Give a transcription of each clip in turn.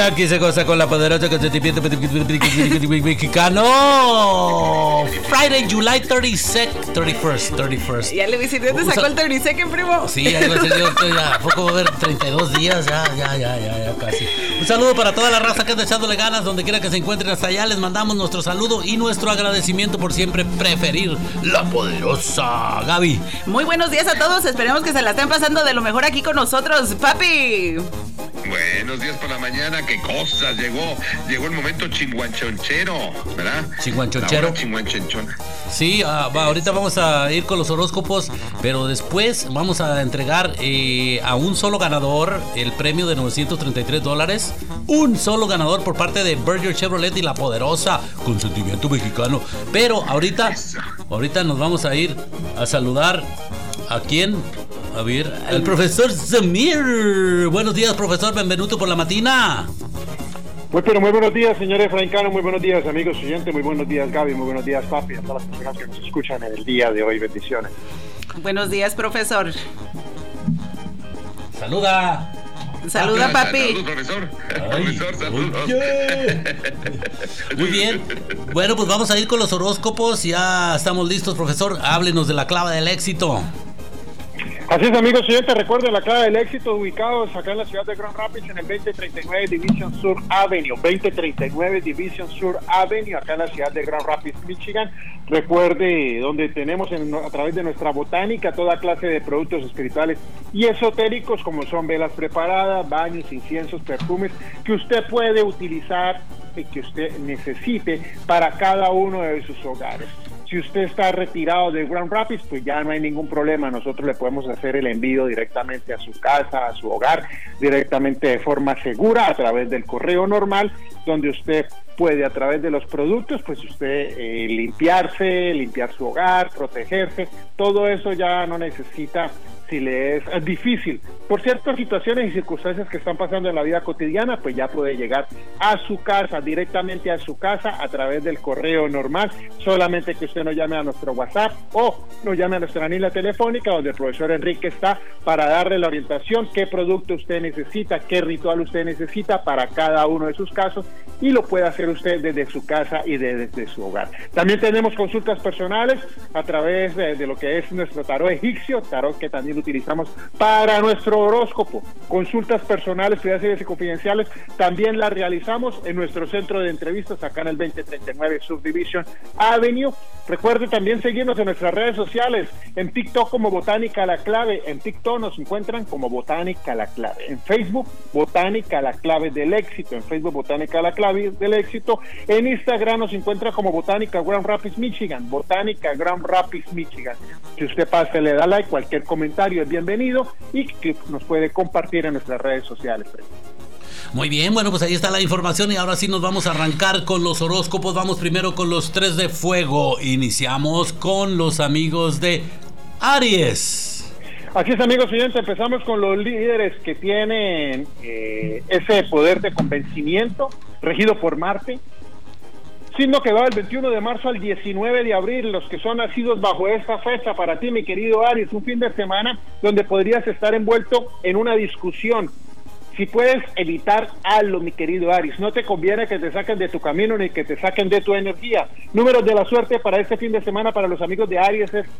Aquí se goza con la poderosa consentimiento mexicano. Friday, July 31st. Ya le visité, te sacó el 32nd, primo. Sí, ya iba a ser yo, ¿a poco va a haber 32 días? Ya casi. Un saludo para toda la raza que anda echándole ganas, donde quiera que se encuentren. Hasta allá les mandamos nuestro saludo y nuestro agradecimiento por siempre preferir la poderosa. Gaby. Muy buenos días a todos, esperemos que se la estén pasando de lo mejor aquí con nosotros, papi. Buenos días por la mañana, qué cosas, llegó el momento chinguanchonchero, ¿verdad? Chinguanchonchero. Chinguanchonchona. Sí, ahorita vamos a ir con los horóscopos, pero después vamos a entregar a un solo ganador el premio de $933. Un solo ganador por parte de Berger Chevrolet y la poderosa consentimiento mexicano. Pero ahorita nos vamos a ir a saludar a quién. A ver, el profesor Samir. Buenos días, profesor, benvenuto por la matina. Muy buenos días, señor Efraín Cano, muy buenos días, amigos oyentes, muy buenos días, Gaby, muy buenos días, papi, a todas las personas que nos escuchan en el día de hoy, bendiciones. Buenos días, profesor. Saluda, papi. Saludos, profesor. Profesor, saludos. Muy bien. Bueno, pues vamos a ir con los horóscopos. Ya estamos listos, profesor. Háblenos de la clave del éxito. Así es, amigos oyentes, recuerden la clave del éxito, ubicados acá en la ciudad de Grand Rapids en el 2039 Division Sur Avenue, 2039 Division Sur Avenue, acá en la ciudad de Grand Rapids, Michigan. Recuerde, donde tenemos a través de nuestra botánica toda clase de productos espirituales y esotéricos, como son velas preparadas, baños, inciensos, perfumes, que usted puede utilizar y que usted necesite para cada uno de sus hogares. Si usted está retirado de Grand Rapids, pues ya no hay ningún problema. Nosotros le podemos hacer el envío directamente a su casa, a su hogar, directamente de forma segura a través del correo normal, donde usted puede a través de los productos, pues usted limpiar su hogar, protegerse. Todo eso ya no necesita, si le es difícil por ciertas situaciones y circunstancias que están pasando en la vida cotidiana, pues ya puede llegar a su casa, directamente a su casa a través del correo normal. Solamente que usted nos llame a nuestro WhatsApp o nos llame a nuestra línea telefónica, donde el profesor Enrique está para darle la orientación, qué producto usted necesita, qué ritual usted necesita para cada uno de sus casos, y lo puede hacer usted desde su casa y desde su hogar. También tenemos consultas personales a través de lo que es nuestro tarot egipcio, tarot que también utilizamos para nuestro horóscopo. Consultas personales, privadas y confidenciales también las realizamos en nuestro centro de entrevistas acá en el 2039 Subdivision Avenue. Recuerde también seguirnos en nuestras redes sociales, en TikTok como Botánica La Clave, en TikTok nos encuentran como Botánica La Clave, en Facebook Botánica La Clave del Éxito, en Facebook Botánica La Clave del Éxito, en Instagram nos encuentra como Botánica Grand Rapids Michigan, Botánica Grand Rapids Michigan. Si usted pasa, le da like, cualquier comentario es bienvenido y que nos puede compartir en nuestras redes sociales. Muy bien, bueno, pues ahí está la información y ahora sí nos vamos a arrancar con los horóscopos. Vamos primero con los 3 de fuego. Iniciamos con los amigos de Aries. Así es, amigos oyentes, empezamos con los líderes que tienen ese poder de convencimiento regido por Marte. Signo que va del 21 de marzo al 19 de abril, los que son nacidos bajo esta fecha. Para ti, mi querido Aries, un fin de semana donde podrías estar envuelto en una discusión. Si puedes evitar algo, mi querido Aries, no te conviene que te saquen de tu camino ni que te saquen de tu energía. Números de la suerte para este fin de semana para los amigos de Aries es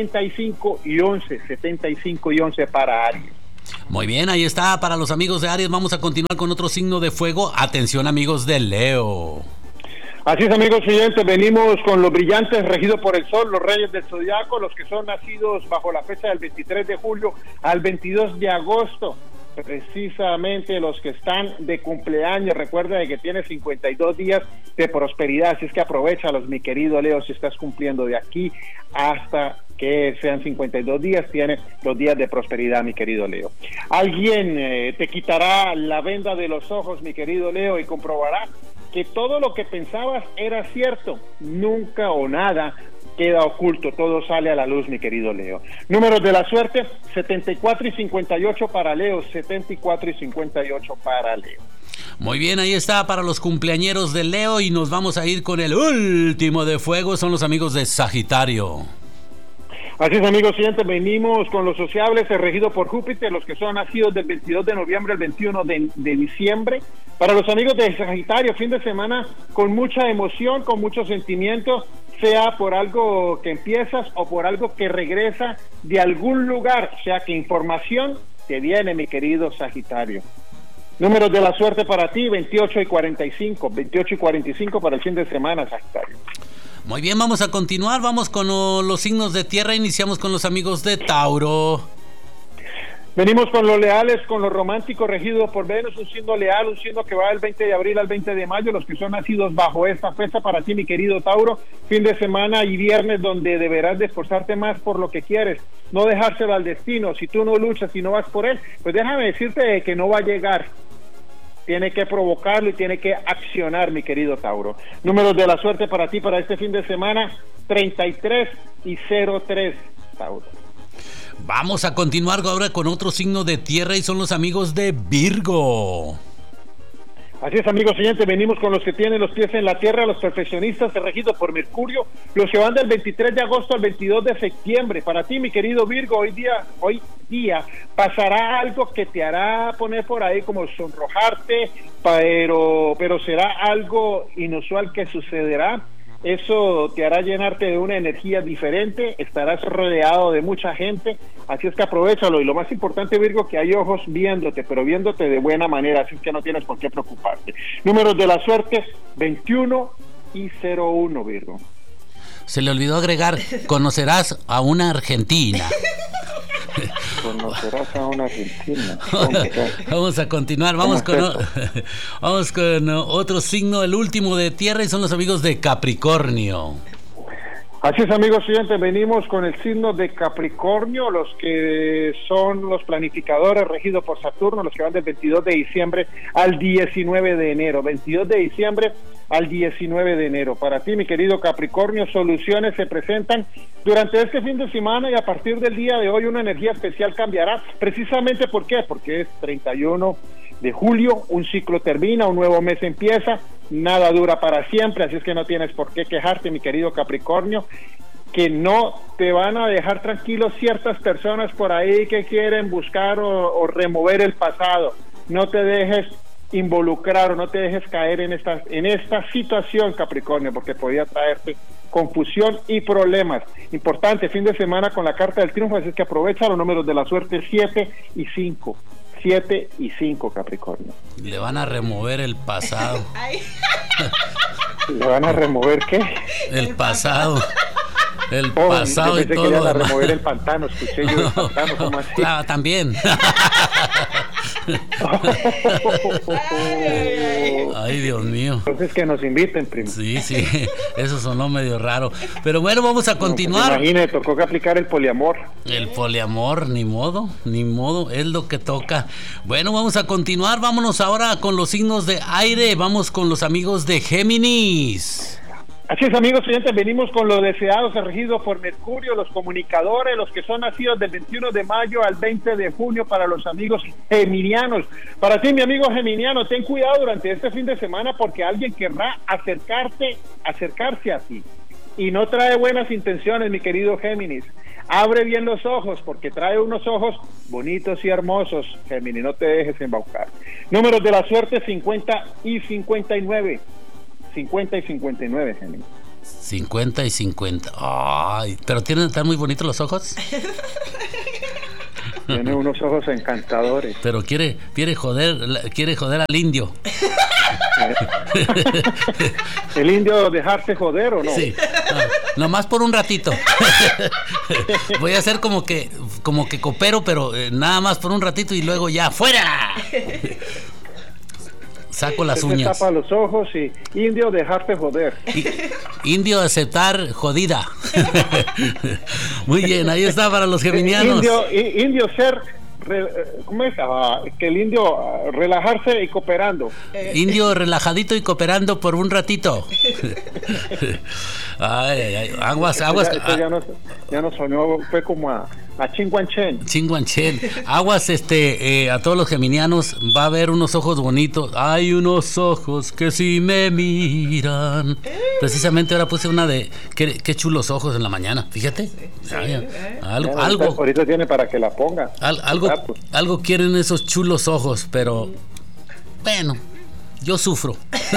75 y 11, 75 y 11 para Aries. Muy bien, ahí está para los amigos de Aries. Vamos a continuar con otro signo de fuego. Atención, amigos de Leo. Así es, amigos siguientes, venimos con los brillantes regidos por el sol, los reyes del zodiaco, los que son nacidos bajo la fecha del 23 de julio al 22 de agosto. Precisamente los que están de cumpleaños, recuerda de que tiene 52 días de prosperidad, así es que aprovéchalos, mi querido Leo, si estás cumpliendo de aquí hasta que sean 52 días, tiene los días de prosperidad, mi querido Leo. Alguien te quitará la venda de los ojos, mi querido Leo, y comprobará que todo lo que pensabas era cierto. Nunca o nada queda oculto, todo sale a la luz, mi querido Leo. Números de la suerte, 74 y 58 para Leo, 74 y 58 para Leo. Muy bien, ahí está para los cumpleañeros de Leo y nos vamos a ir con el último de fuego, son los amigos de Sagitario. Así es, amigos siguientes, venimos con los sociables regidos por Júpiter, los que son nacidos del 22 de noviembre al 21 de diciembre. Para los amigos de Sagitario, fin de semana con mucha emoción, con mucho sentimiento, sea por algo que empiezas o por algo que regresa de algún lugar, o sea que información te viene, mi querido Sagitario. Números de la suerte para ti, 28 y 45, 28 y 45 para el fin de semana, Sagitario. Muy bien, vamos a continuar, vamos con los signos de tierra, iniciamos con los amigos de Tauro. Venimos con los leales, con los románticos regidos por Venus, un signo leal, un signo que va del 20 de abril al 20 de mayo, los que son nacidos bajo esta fecha, para ti, mi querido Tauro, fin de semana y viernes donde deberás de esforzarte más por lo que quieres, no dejárselo al destino. Si tú no luchas y no vas por él, pues déjame decirte que no va a llegar. Tiene que provocarlo y tiene que accionar, mi querido Tauro. Números de la suerte para ti para este fin de semana, 33 y 03, Tauro. Vamos a continuar ahora con otro signo de tierra y son los amigos de Virgo. Así es, amigos siguientes, venimos con los que tienen los pies en la tierra, los perfeccionistas regidos por Mercurio, los que van del 23 de agosto al 22 de septiembre. Para ti, mi querido Virgo, hoy día pasará algo que te hará poner por ahí como sonrojarte, pero será algo inusual que sucederá. Eso te hará llenarte de una energía diferente, estarás rodeado de mucha gente, así es que aprovéchalo. Y lo más importante, Virgo, que hay ojos viéndote, pero viéndote de buena manera, así es que no tienes por qué preocuparte. Números de la suerte, 21 y 01, Virgo. Se le olvidó agregar, conocerás a una argentina. Conocerás a una argentina. Vamos a continuar, vamos con otro signo, el último de tierra, y son los amigos de Capricornio. Así es, amigos siguientes, venimos con el signo de Capricornio, los que son los planificadores regidos por Saturno, los que van del 22 de diciembre al 19 de enero, 22 de diciembre al 19 de enero. Para ti, mi querido Capricornio, soluciones se presentan durante este fin de semana y a partir del día de hoy una energía especial cambiará. Precisamente, ¿por qué? Porque es 31 de julio, un ciclo termina, un nuevo mes empieza, nada dura para siempre, así es que no tienes por qué quejarte, mi querido Capricornio, que no te van a dejar tranquilos ciertas personas por ahí que quieren buscar o remover el pasado. No te dejes involucrar o no te dejes caer en esta situación, Capricornio, porque podría traerte confusión y problemas. Importante, fin de semana con la carta del triunfo, así es que aprovecha los números de la suerte 7 y 5. 7 y 5, Capricornio. Le van a remover el pasado. ¿Le van a remover qué? El pasado. El pasado y todo. Que iban a remover el pantano, escuché yo el pantano, ¿cómo así? Claro, también. Ay, Dios mío. Entonces que nos inviten, primo. Sí, eso sonó medio raro. Pero bueno, vamos a continuar. Pues imagínate, tocó que aplicar el poliamor. El poliamor, ni modo, es lo que toca. Bueno, vamos a continuar, vámonos ahora con los signos de aire, vamos con los amigos de Géminis. Así es, amigos oyentes, venimos con los deseados regidos por Mercurio, los comunicadores, los que son nacidos del 21 de mayo al 20 de junio para los amigos geminianos. Para ti, mi amigo geminiano, ten cuidado durante este fin de semana porque alguien querrá acercarse a ti y no trae buenas intenciones, mi querido Géminis. Abre bien los ojos porque trae unos ojos bonitos y hermosos, Géminis, no te dejes embaucar. Números de la suerte 50 y 59. 50 y 59, Géminis. 50 y 50. Ay, pero están muy bonitos los ojos. Tiene unos ojos encantadores. Pero quiere joder al indio. ¿El indio dejarse joder o no? Sí, nomás por un ratito. Voy a hacer como que coopero, pero nada más por un ratito y luego ya, ¡fuera! Saco las uñas. Tapa los ojos y indio dejarte joder. Indio aceptar jodida. Muy bien, ahí está para los geminianos. Indio ser, ¿cómo es? Que el indio relajarse y cooperando. Indio relajadito y cooperando por un ratito. Ay, aguas. Ya no sonó, fue como a Chinguanchen. Aguas, a todos los geminianos, va a haber unos ojos bonitos. Hay unos ojos que sí me miran. Precisamente ahora puse una de qué chulos ojos en la mañana, fíjate. Algo. Ahorita tiene para que la ponga. Algo quieren esos chulos ojos, pero bueno, Yo sufro.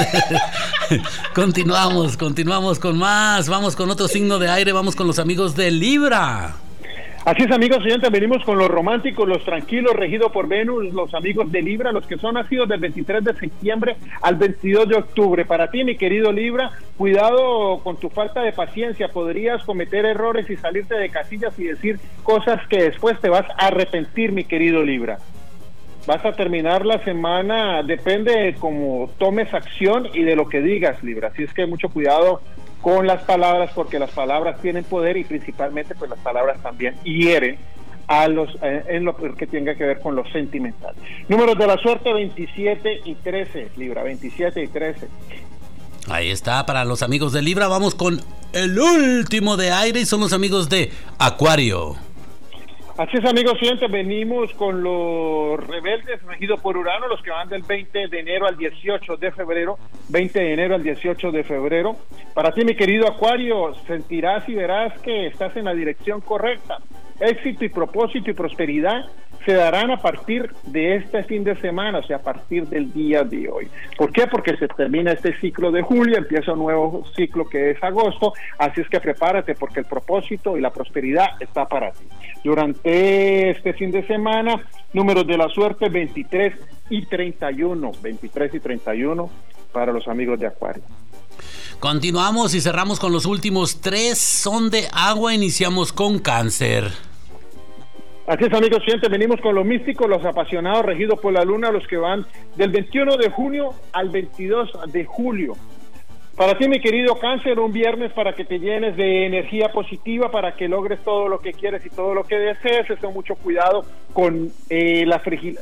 Continuamos con más. Vamos con otro signo de aire. Vamos con los amigos de Libra. Así es, amigos oyentes, venimos con los románticos, los tranquilos, regidos por Venus, los amigos de Libra, los que son nacidos del 23 de septiembre al 22 de octubre. Para ti, mi querido Libra, cuidado con tu falta de paciencia, podrías cometer errores y salirte de casillas y decir cosas que después te vas a arrepentir, mi querido Libra. Vas a terminar la semana, depende de cómo tomes acción y de lo que digas, Libra, así es que mucho cuidado con las palabras, porque las palabras tienen poder y principalmente pues las palabras también hieren a los en lo que tenga que ver con lo sentimental. Números de la suerte 27 y 13, Libra, 27 y 13. Ahí está, para los amigos de Libra. Vamos con el último de aire y son los amigos de Acuario. Así es, amigos siguientes, venimos con los rebeldes regidos por Urano, los que van del 20 de enero al 18 de febrero, 20 de enero al 18 de febrero. Para ti, mi querido Acuario, sentirás y verás que estás en la dirección correcta. Éxito y propósito y prosperidad se darán a partir de este fin de semana, o sea, a partir del día de hoy. ¿Por qué? Porque se termina este ciclo de julio, empieza un nuevo ciclo que es agosto, así es que prepárate porque el propósito y la prosperidad está para ti. Durante este fin de semana, números de la suerte 23 y 31, 23 y 31 para los amigos de Acuario. Continuamos y cerramos con los últimos 3, son de agua, iniciamos con Cáncer. Así es, amigos siguientes, venimos con los místicos, los apasionados, regidos por la luna, los que van del 21 de junio al 22 de julio. Para ti, mi querido Cáncer, un viernes para que te llenes de energía positiva, para que logres todo lo que quieres y todo lo que desees. Eso, mucho cuidado con la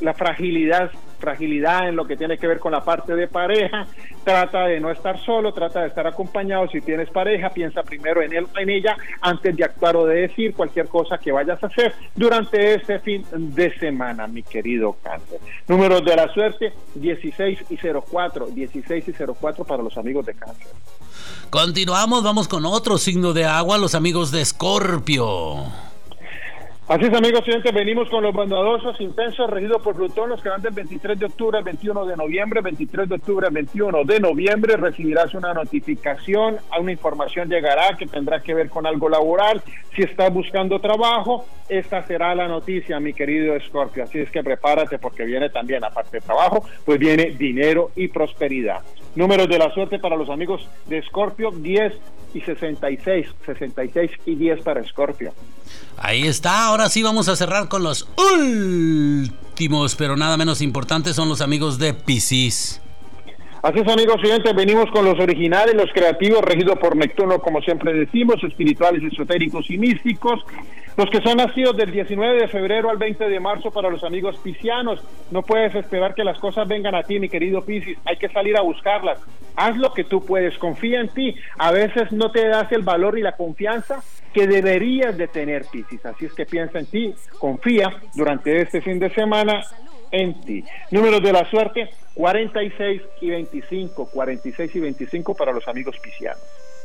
fragilidad en lo que tiene que ver con la parte de pareja. Trata de no estar solo, trata de estar acompañado. Si tienes pareja, piensa primero en él o en ella antes de actuar o de decir cualquier cosa que vayas a hacer durante este fin de semana, mi querido Cáncer. Números de la suerte 16 y 04, 16 y 04 para los amigos de Cáncer. Continuamos, vamos con otro signo de agua, los amigos de Escorpio. Así es, amigos siguientes, venimos con los bondadosos intensos regidos por Plutón, los que van del 23 de octubre al 21 de noviembre, 23 de octubre al 21 de noviembre, recibirás una notificación, una información llegará que tendrá que ver con algo laboral. Si estás buscando trabajo, esta será la noticia, mi querido Escorpio, así es que prepárate porque viene también, aparte de trabajo, pues viene dinero y prosperidad. Números de la suerte para los amigos de Escorpio, 10 y 66, 66 y 10 para Escorpio. Ahí está, ahora sí vamos a cerrar con los últimos, pero nada menos importantes, son los amigos de Piscis. Así es, amigos siguientes, venimos con los originales, los creativos, regidos por Neptuno, como siempre decimos, espirituales, esotéricos y místicos. Los que son nacidos del 19 de febrero al 20 de marzo para los amigos piscianos. No puedes esperar que las cosas vengan a ti, mi querido Piscis. Hay que salir a buscarlas. Haz lo que tú puedes. Confía en ti. A veces no te das el valor y la confianza que deberías de tener, Piscis. Así es que piensa en ti. Confía durante este fin de semana en ti. Números de la suerte 46 y 25. 46 y 25 para los amigos piscianos.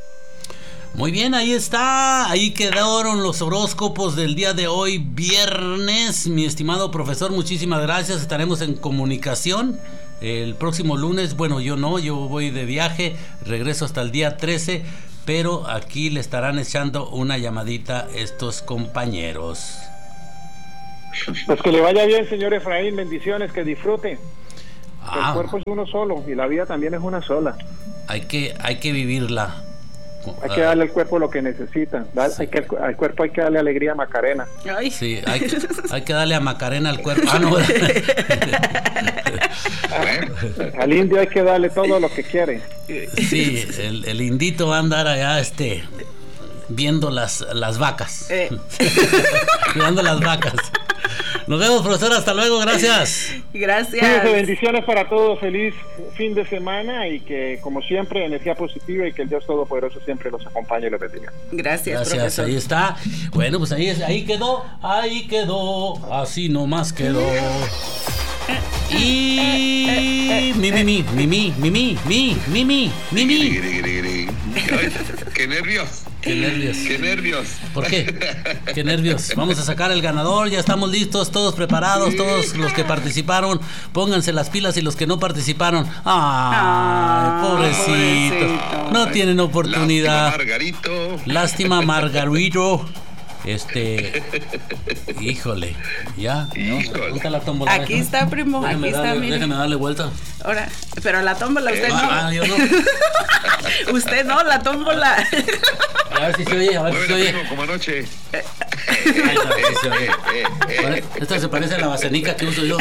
Muy bien, ahí está, ahí quedaron los horóscopos del día de hoy, viernes. Mi estimado profesor, muchísimas gracias, estaremos en comunicación el próximo lunes. Bueno, yo voy de viaje, regreso hasta el día 13, pero aquí le estarán echando una llamadita estos compañeros. Pues que le vaya bien, señor Efraín, bendiciones, que disfrute. El cuerpo es uno solo y la vida también es una sola. Hay que vivirla. Hay que darle al cuerpo lo que necesita. Sí. Al cuerpo hay que darle alegría a Macarena. Ay. Sí, hay que darle a Macarena al cuerpo. No. Al indio hay que darle todo lo que quiere. Sí, el indito va a andar allá viendo las vacas. Cuidando las vacas. Nos vemos, profesor, hasta luego, gracias. Gracias. Bendiciones para todos, feliz fin de semana y que, como siempre, energía positiva y que el Dios Todopoderoso siempre los acompañe y los bendiga. Gracias, profesor. Ahí está. Bueno, pues ahí quedó, así nomás quedó. Y mi. Qué nervios. Qué nervios. ¡Qué nervios! ¿Por qué? Qué nervios. Vamos a sacar el ganador, ya estamos listos, todos preparados, todos los que participaron, pónganse las pilas y los que no participaron. ¡Ay, pobrecitos! No tienen oportunidad. Lástima, Margarito. Híjole, ya. Híjole. La tómbola, aquí está, primo, aquí está, mire. Déjame darle vuelta. Ahora, pero la tómbola usted no. Yo no. Usted no, la tómbola. A ver si se oye, a ver si se oye. Como anoche. Esta se parece a la basenica que uso yo.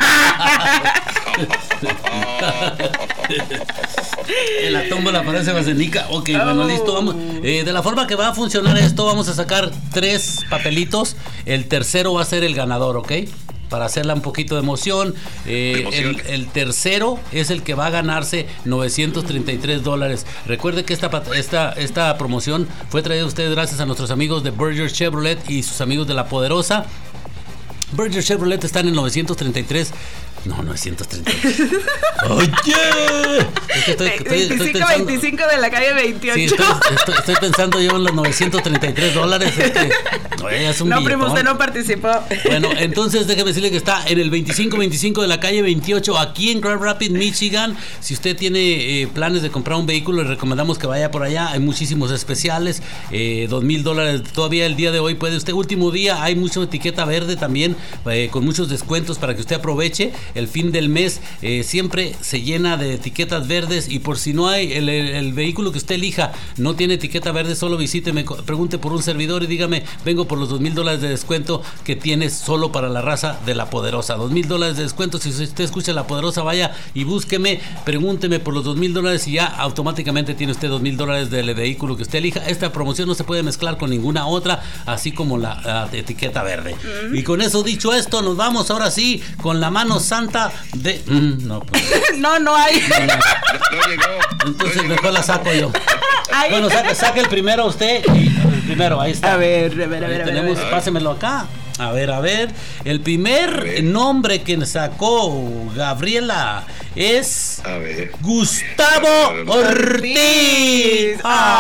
La tómbola parece basenica. Ok, bueno, listo, vamos. De la forma que va a funcionar esto, vamos a sacar 3 papelitos. El tercero va a ser el ganador, ¿ok? Para hacerla un poquito de emoción. El tercero es el que va a ganarse $933. Recuerde que esta promoción fue traída a ustedes gracias a nuestros amigos de Berger Chevrolet y sus amigos de La Poderosa. Berger Chevrolet está en el 933. No, 933. ¡Oye! Es que estoy 25 de la calle 28. Sí, estoy pensando yo en los $933. Es un no, billetón. primo, usted no participó. Bueno, entonces déjeme decirle que está en el 2525 de la calle 28, aquí en Grand Rapids, Michigan. Si usted tiene planes de comprar un vehículo, le recomendamos que vaya por allá. Hay muchísimos especiales, $2,000 todavía el día de hoy. Puede usted, último día, hay mucha etiqueta verde también, con muchos descuentos para que usted aproveche. El fin del mes siempre se llena de etiquetas verdes, y por si no hay el vehículo que usted elija no tiene etiqueta verde, solo visíteme, pregunte por un servidor y dígame, vengo por los $2,000 de descuento que tienes solo para la raza de La Poderosa. $2,000 de descuento. Si usted escucha La Poderosa, vaya y búsqueme, pregúnteme por los $2,000 y ya automáticamente tiene usted $2,000 del vehículo que usted elija. Esta promoción no se puede mezclar con ninguna otra, así como la etiqueta verde. Y con eso dicho esto, nos vamos ahora sí con la mano santa de... no, pues. No hay. No llegó. Entonces mejor la saco yo. Ay. Bueno, saque el primero usted. Y el primero, ahí está. A ver. Tenemos, pásemelo acá. A ver. El primer nombre que sacó Gabriela es Gustavo Ortiz.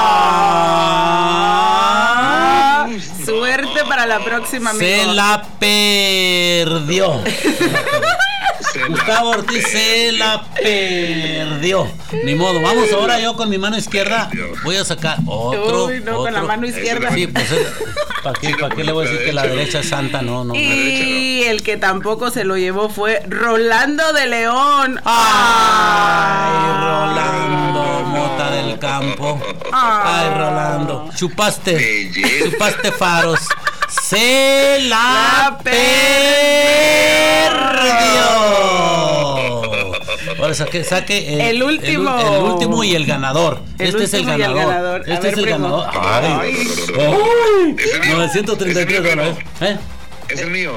Suerte para la próxima, amigo. Se la perdió. Gustavo Ortiz se la perdió. Ni modo, vamos ahora yo con mi mano izquierda. Voy a sacar otro. Uy, no, con la mano izquierda. Sí, pues ¿para qué le voy a decir que la derecha es santa? No. Y el que tampoco se lo llevó fue Rolando de León. Ay, Rolando, mota del campo. Ay, Rolando, chupaste faros. Se la perdió. Ahora saque el último y el ganador. Este es el ganador. Este es el ganador. Ay, $933. Es el mío.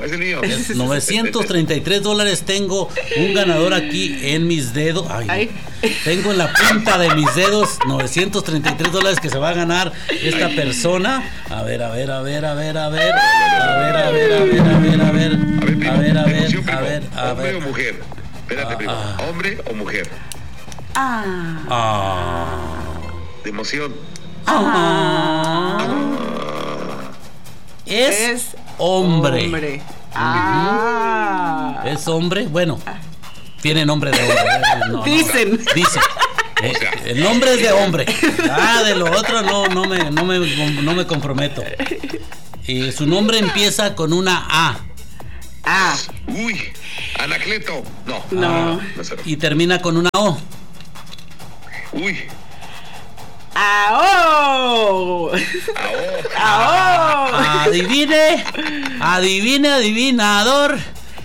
$933. Tengo un ganador aquí en mis dedos. Ay. Tengo en la punta de mis dedos $933 que se va a ganar esta persona. A ver. ¿Hombre o mujer? Espérate, primo. ¿Hombre o mujer? De emoción. Es hombre. ¿Es hombre? Bueno, tiene nombre de hombre. Dicen. El nombre es de hombre. De lo otro no me comprometo. Su nombre empieza con una A. Uy, Anacleto. No. Y termina con una O. Uy. ¡Ao! Adivinador.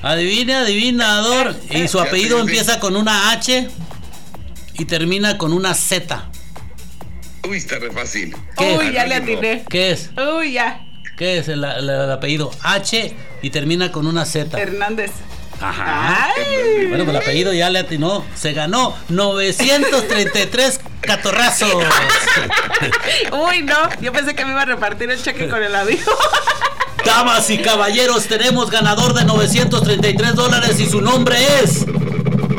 Y su apellido empieza con una H y termina con una Z. Uy, está re fácil. Uy, ya le atiné. ¿Qué es? Uy, ya. ¿Qué es el apellido? H y termina con una Z. Hernández. Ajá. Ay. Bueno, pues el apellido ya le atinó. Se ganó 933 catorrazos. Uy, no. Yo pensé que me iba a repartir el cheque con el amigo. Damas y caballeros, tenemos ganador de $933 y su nombre es